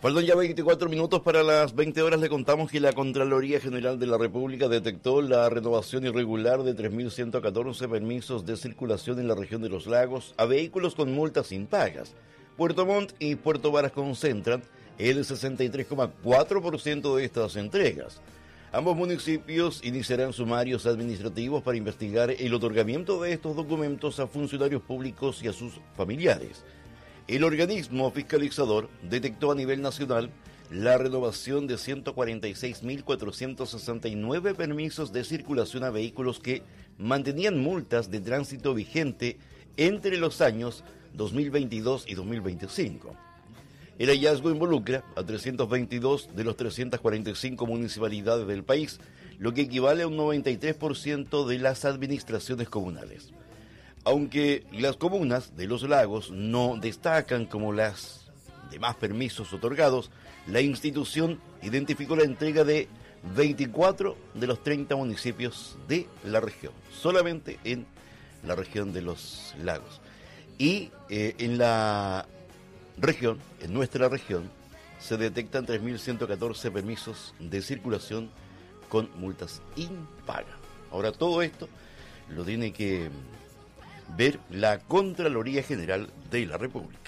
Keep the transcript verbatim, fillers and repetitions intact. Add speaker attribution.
Speaker 1: Faltan ya veinticuatro minutos para las veinte horas. Le contamos que la Contraloría General de la República detectó la renovación irregular de tres mil ciento catorce permisos de circulación en la región de los lagos a vehículos con multas impagas. Puerto Montt y Puerto Varas concentran el sesenta y tres coma cuatro por ciento de estas entregas. Ambos municipios iniciarán sumarios administrativos para investigar el otorgamiento de estos documentos a funcionarios públicos y a sus familiares. El organismo fiscalizador detectó a nivel nacional la renovación de ciento cuarenta y seis mil cuatrocientos sesenta y nueve permisos de circulación a vehículos que mantenían multas de tránsito vigente entre los años dos mil veintidós y dos mil veinticinco. El hallazgo involucra a trescientos veintidós de los trescientas cuarenta y cinco municipalidades del país, lo que equivale a un noventa y tres por ciento de las administraciones comunales. Aunque las comunas de los lagos no destacan como las demás permisos otorgados, la institución identificó la entrega de veinticuatro de los treinta municipios de la región, solamente en la región de los lagos. Y eh, en la región, en nuestra región, se detectan tres mil ciento catorce permisos de circulación con multas impagas. Ahora, todo esto lo tiene que ver la Contraloría General de la República.